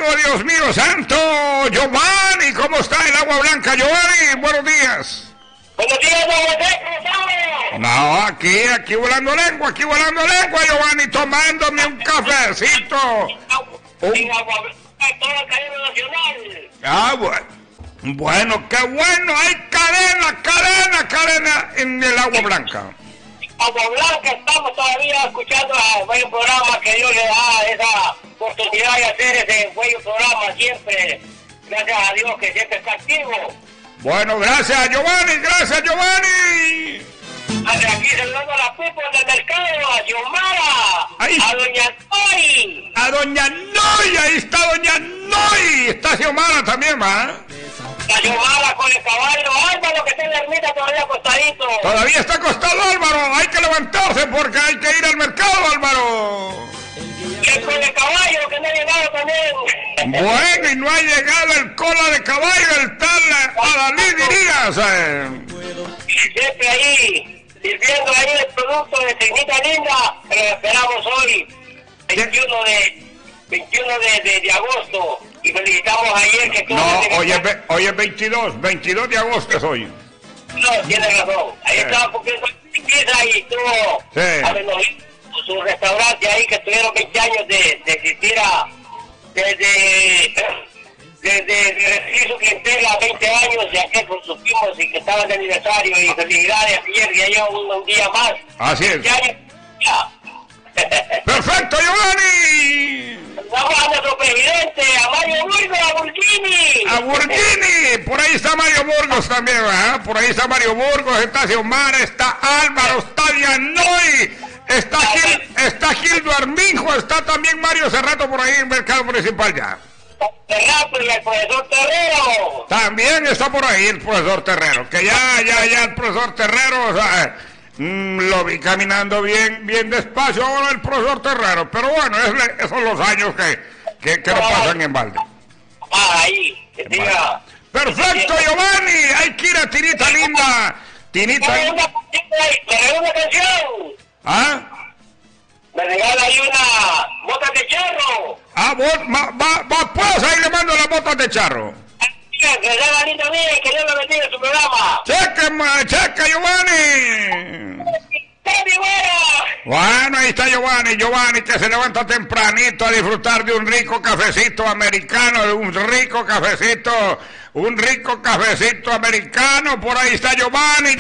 mío, Dios mío santo. Giovanni, ¿cómo está el agua blanca? Giovanni, buenos días. Buenos días, don José, ¿cómo estamos? No, aquí volando lengua, Giovanni, tomándome un cafecito. En agua blanca, toda la cadena nacional. Ah, bueno, qué bueno, hay cadena en el agua blanca. Agua Blanca estamos todavía escuchando a buen programa que Dios le da esa oportunidad de hacer ese buen programa siempre. Gracias a Dios que siempre está activo. Bueno, gracias Giovanni. Aquí saludando a la people del mercado, a Xiomara, ahí. a Doña Noy. A Doña Noy, ahí está Doña Noy. Está Xiomara también, ¿va? A Xiomara con el caballo, Álvaro que está en la ermita todavía acostadito. Todavía está acostado Álvaro, hay que levantarse porque hay que ir al mercado, Álvaro. Y con el caballo que no ha llegado también. Bueno, y no ha llegado el cola de caballo, el tal Adalí Díaz. Siempre ahí, sirviendo ahí el producto de Tecnita Linda, que lo esperamos hoy, 21 de agosto. Y felicitamos ayer que todo... No, hoy es 22 de agosto es hoy. No, tiene razón. Ahí estaba cumpliendo limpieza y tuvo su restaurante ahí que tuvieron 20 años de existir desde recibir su clientela 20 años de aquel con sus primos y que estaban de aniversario y felicidades ayer que ya lleva un día más. Así es. Perfecto, Giovanni. Vamos a nuestro presidente, a Mario Burgos, a Burgini. Por ahí está Mario Burgos también, ¿verdad? Por ahí está Mario Burgos, está Xiomara, está Álvaro, está Dianoy, está Gildo Arminjo, está también Mario Cerrato por ahí en el mercado municipal ya. Cerrato y el profesor Terrero. También está por ahí el profesor Terrero, que ya el profesor Terrero, o sea, lo vi caminando bien despacio ahora el profesor Terrero, pero bueno, esos son los años que no pasan en balde. Ahí, que diga. Perfecto, Giovanni, hay que ir a Tinita Linda. ¿Me regala una canción? ¿Ah? Me regala ahí una bota de charro. Ah, pues ahí le mando las botas de charro. Que sea linda mía y que Dios lo bendiga en su programa. Checa, Giovanni. Bueno, ahí está Giovanni que se levanta tempranito a disfrutar de un rico cafecito americano, de un rico cafecito americano. Por ahí está Giovanni